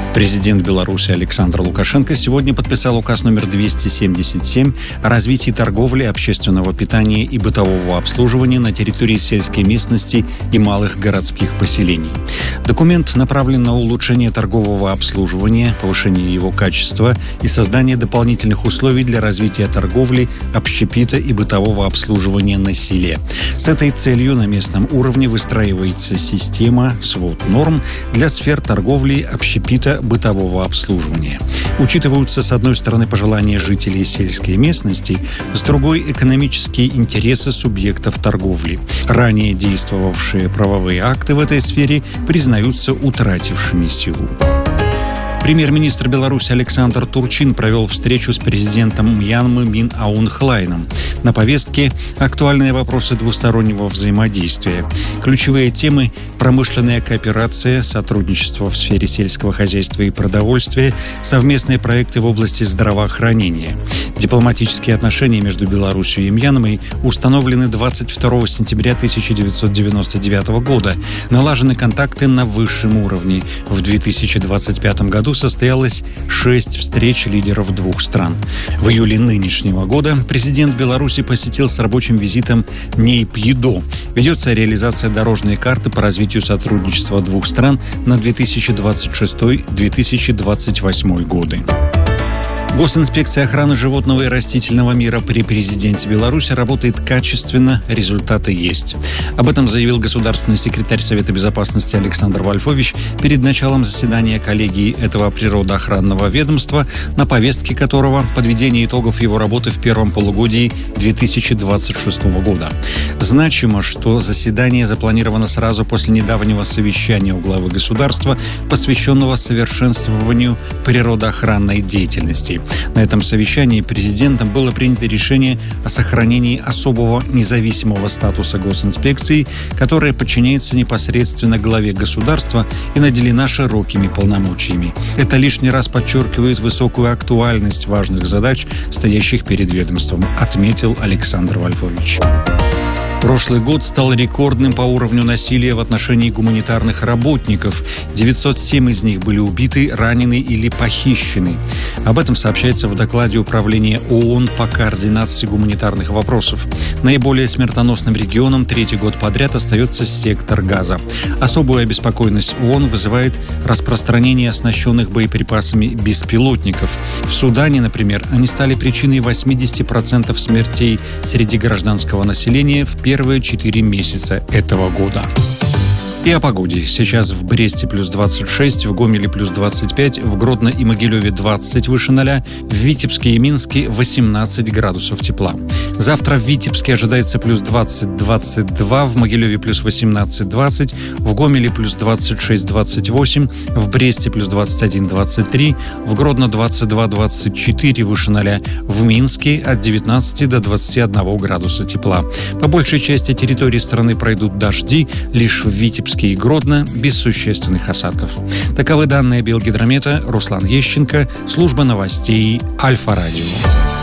Президент Беларуси Александр Лукашенко сегодня подписал указ номер 277 о развитии торговли, общественного питания и бытового обслуживания на территории сельской местности и малых городских поселений. Документ направлен на улучшение торгового обслуживания, повышение его качества и создание дополнительных условий для развития торговли, общепита и бытового обслуживания на селе. С этой целью на местном уровне выстраивается система свод норм для сфер торговли, общепита, бытового обслуживания. Учитываются, с одной стороны, пожелания жителей сельской местности, с другой – экономические интересы субъектов торговли. Ранее действовавшие правовые акты в этой сфере признаются утратившими силу. Премьер-министр Беларуси Александр Турчин провел встречу с президентом Мьянмы Мин Аун Хлайном. На повестке актуальные вопросы двустороннего взаимодействия. Ключевые темы – промышленная кооперация, сотрудничество в сфере сельского хозяйства и продовольствия, совместные проекты в области здравоохранения. Дипломатические отношения между Беларусью и Мьянмой установлены 22 сентября 1999 года. Налажены контакты на высшем уровне. В 2025 году состоялось 6 встреч лидеров двух стран. В июле нынешнего года президент Беларуси посетил с рабочим визитом Нейпйидо. Ведется реализация дорожной карты по развитию сотрудничества двух стран на 2026-2028 годы. Госинспекция охраны животного и растительного мира при президенте Беларуси работает качественно, результаты есть. Об этом заявил государственный секретарь Совета безопасности Александр Вольфович перед началом заседания коллегии этого природоохранного ведомства, на повестке которого подведение итогов его работы в первом полугодии 2026 года. Значимо, что заседание запланировано сразу после недавнего совещания у главы государства, посвященного совершенствованию природоохранной деятельности. На этом совещании президентом было принято решение о сохранении особого независимого статуса госинспекции, которая подчиняется непосредственно главе государства и наделена широкими полномочиями. Это лишний раз подчеркивает высокую актуальность важных задач, стоящих перед ведомством, отметил Александр Вольфович. Прошлый год стал рекордным по уровню насилия в отношении гуманитарных работников. 907 из них были убиты, ранены или похищены. Об этом сообщается в докладе Управления ООН по координации гуманитарных вопросов. Наиболее смертоносным регионом третий год подряд остается сектор Газа. Особую обеспокоенность ООН вызывает распространение оснащенных боеприпасами беспилотников. В Судане, например, они стали причиной 80% смертей среди гражданского населения в первые 4 месяца этого года. И о погоде. Сейчас в Бресте плюс 26, в Гомеле плюс 25, в Гродно и Могилеве 20 выше 0, в Витебске и Минске 18 градусов тепла. Завтра в Витебске ожидается плюс 20-22, в Могилеве плюс 18-20, в Гомеле плюс 26-28, в Бресте плюс 21-23, в Гродно 22-24 выше 0, в Минске от 19 до 21 градуса тепла. По большей части территории страны пройдут дожди, лишь в Витебске и Гродно без существенных осадков. Таковы данные Белгидромета. Руслан Ещенко, служба новостей Альфа-Радио.